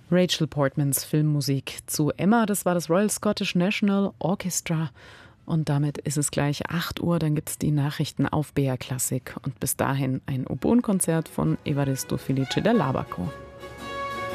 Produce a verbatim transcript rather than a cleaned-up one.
Rachel Portmans Filmmusik zu Emma, das war das Royal Scottish National Orchestra. Und damit ist es gleich acht Uhr, dann gibt es die Nachrichten auf B R Klassik. Und bis dahin ein Oboenkonzert von Evaristo Felice da Labaco.